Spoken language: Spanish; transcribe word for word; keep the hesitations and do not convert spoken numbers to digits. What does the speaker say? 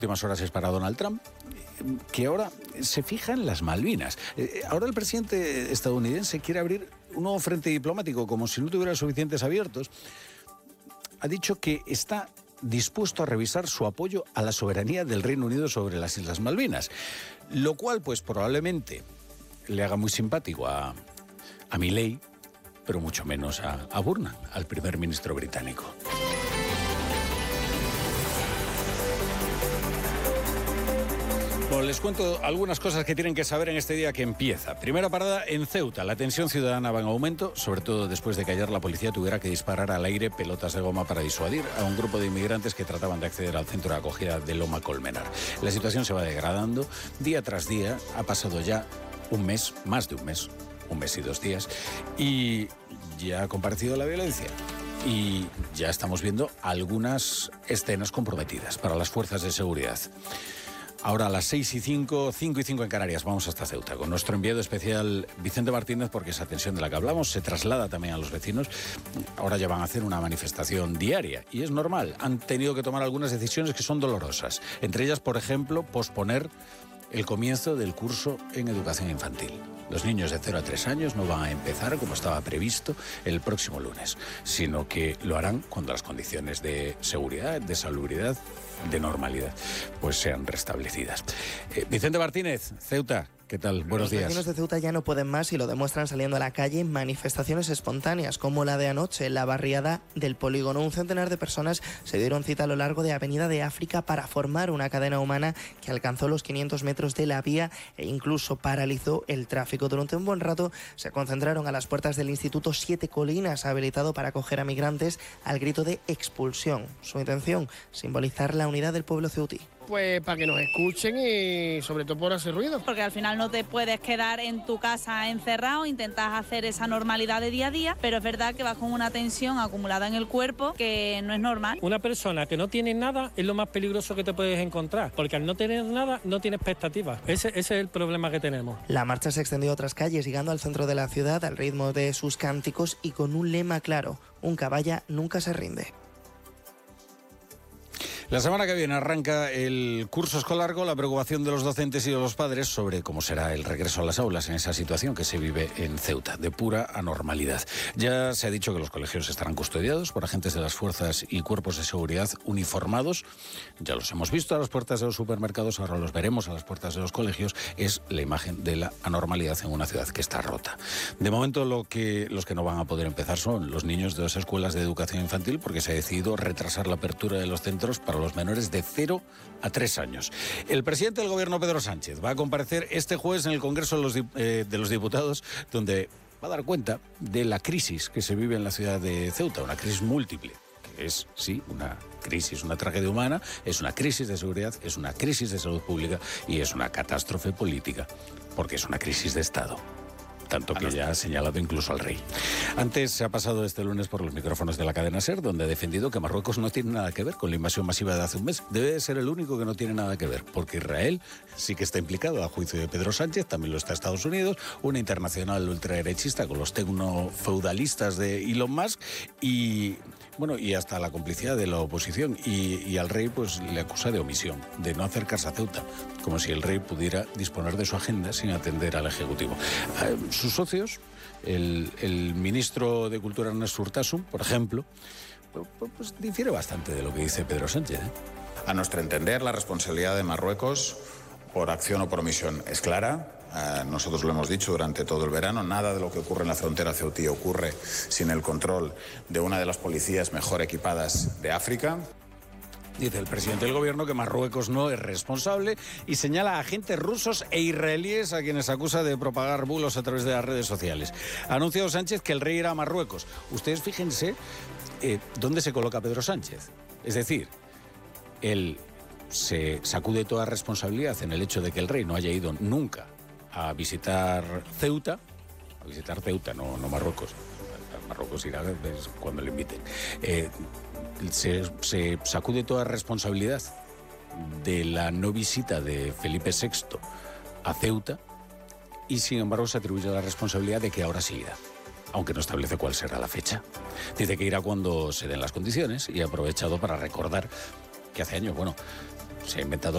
últimas horas es para Donald Trump, que ahora se fija en las Malvinas. Ahora el presidente estadounidense quiere abrir un nuevo frente diplomático, como si no tuviera suficientes abiertos. Ha dicho que está dispuesto a revisar su apoyo a la soberanía del Reino Unido sobre las Islas Malvinas, lo cual pues probablemente le haga muy simpático a, a Milley, pero mucho menos a, a Burnham, al primer ministro británico. Bueno, les cuento algunas cosas que tienen que saber en este día que empieza. Primera parada en Ceuta. La tensión ciudadana va en aumento, sobre todo después de que ayer la policía tuviera que disparar al aire pelotas de goma para disuadir a un grupo de inmigrantes que trataban de acceder al centro de acogida de Loma Colmenar. La situación se va degradando día tras día. Ha pasado ya un mes, más de un mes, un mes y dos días, y ya ha comparecido la violencia. Y ya estamos viendo algunas escenas comprometidas para las fuerzas de seguridad. Ahora a las seis y cinco, cinco y cinco en Canarias, vamos hasta Ceuta con nuestro enviado especial Vicente Martínez, porque esa tensión de la que hablamos se traslada también a los vecinos. Ahora ya van a hacer una manifestación diaria y es normal. Han tenido que tomar algunas decisiones que son dolorosas. Entre ellas, por ejemplo, posponer el comienzo del curso en educación infantil. Los niños de cero a tres años no van a empezar como estaba previsto el próximo lunes, sino que lo harán cuando las condiciones de seguridad, de salubridad, de normalidad, pues sean restablecidas. Eh, Vicente Martínez, Ceuta, ¿qué tal? Buenos días. Los vecinos de Ceuta ya no pueden más y lo demuestran saliendo a la calle en manifestaciones espontáneas, como la de anoche en la barriada del Polígono. Un centenar de personas se dieron cita a lo largo de Avenida de África para formar una cadena humana que alcanzó los quinientos metros de la vía e incluso paralizó el tráfico. Durante un buen rato se concentraron a las puertas del Instituto Siete Colinas, habilitado para acoger a migrantes, al grito de expulsión. Su intención, simbolizar la unidad del pueblo ceutí. Pues para que nos escuchen y sobre todo por hacer ruido. Porque al final no te puedes quedar en tu casa encerrado, intentas hacer esa normalidad de día a día, pero es verdad que vas con una tensión acumulada en el cuerpo que no es normal. Una persona que no tiene nada es lo más peligroso que te puedes encontrar, porque al no tener nada no tiene expectativas. Ese, ese es el problema que tenemos. La marcha se extendió a otras calles, llegando al centro de la ciudad al ritmo de sus cánticos y con un lema claro: un caballa nunca se rinde. La semana que viene arranca el curso escolar con la preocupación de los docentes y de los padres sobre cómo será el regreso a las aulas en esa situación que se vive en Ceuta, de pura anormalidad. Ya se ha dicho que los colegios estarán custodiados por agentes de las fuerzas y cuerpos de seguridad uniformados. Ya los hemos visto a las puertas de los supermercados, ahora los veremos a las puertas de los colegios. Es la imagen de la anormalidad en una ciudad que está rota. De momento lo que, los que no van a poder empezar son los niños de las escuelas de educación infantil, porque se ha decidido retrasar la apertura de los centros para los menores de cero a tres años. El presidente del gobierno, Pedro Sánchez, va a comparecer este jueves en el Congreso de los, eh, de los Diputados, donde va a dar cuenta de la crisis que se vive en la ciudad de Ceuta, una crisis múltiple. Que es, sí, una crisis, una tragedia humana, es una crisis de seguridad, es una crisis de salud pública y es una catástrofe política, porque es una crisis de Estado. Tanto que ya ha señalado incluso al rey. Antes se ha pasado este lunes por los micrófonos de la cadena SER, donde ha defendido que Marruecos no tiene nada que ver con la invasión masiva de hace un mes. Debe de ser el único que no tiene nada que ver, porque Israel sí que está implicado, a juicio de Pedro Sánchez, también lo está Estados Unidos, una internacional ultraderechista con los tecnofeudalistas de Elon Musk y... Bueno, y hasta la complicidad de la oposición. Y, y al rey pues le acusa de omisión, de no acercarse a Ceuta, como si el rey pudiera disponer de su agenda sin atender al Ejecutivo. Eh, sus socios, el, el ministro de Cultura Ernesto Urtasun, por ejemplo, pues, pues difiere bastante de lo que dice Pedro Sánchez, ¿eh? A nuestro entender, la responsabilidad de Marruecos, por acción o por omisión, es clara. Uh, nosotros lo hemos dicho durante todo el verano, nada de lo que ocurre en la frontera ceutí ocurre sin el control de una de las policías mejor equipadas de África. Dice el presidente del gobierno que Marruecos no es responsable y señala a agentes rusos e israelíes a quienes acusa de propagar bulos a través de las redes sociales. Ha anunciado Sánchez que el rey irá a Marruecos. Ustedes fíjense eh, dónde se coloca Pedro Sánchez. Es decir, él se sacude toda responsabilidad en el hecho de que el rey no haya ido nunca a visitar Ceuta, a visitar Ceuta, no, no Marruecos. Marruecos irá cuando le inviten. Eh, se, se sacude toda responsabilidad de la no visita de Felipe sexto a Ceuta y sin embargo se atribuye la responsabilidad de que ahora sí irá, aunque no establece cuál será la fecha. Dice que irá cuando se den las condiciones y ha aprovechado para recordar que hace años, bueno, se ha inventado